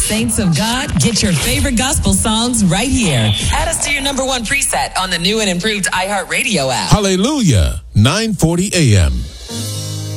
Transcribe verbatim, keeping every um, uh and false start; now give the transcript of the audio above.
Saints of God, get your favorite gospel songs right here. Add us to your number one preset on the new and improved iHeartRadio app. Hallelujah, nine forty a.m.